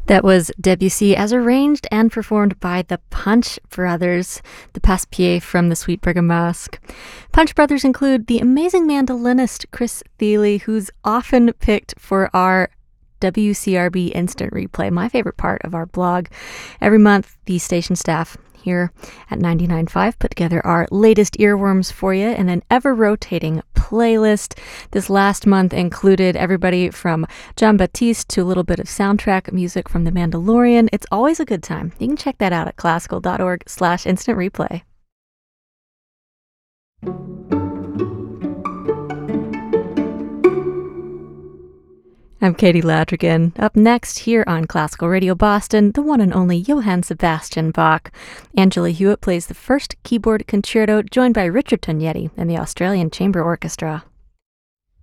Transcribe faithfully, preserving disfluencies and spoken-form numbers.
That was Debussy as arranged and performed by the Punch Brothers, the Passe-Pied from the Sweet Bergamasque. Punch Brothers include the amazing mandolinist Chris Thile, who's often picked for our W C R B Instant Replay, my favorite part of our blog. Every month, the station staff here at ninety-nine point five put together our latest earworms for you in an ever-rotating playlist. This last month included everybody from Jon Batiste to a little bit of soundtrack music from The Mandalorian. It's always a good time. You can check that out at classical.org slash instant replay. I'm Katie Ladrigan. Up next here on Classical Radio Boston, the one and only Johann Sebastian Bach. Angela Hewitt plays the first keyboard concerto, joined by Richard Tognetti and the Australian Chamber Orchestra.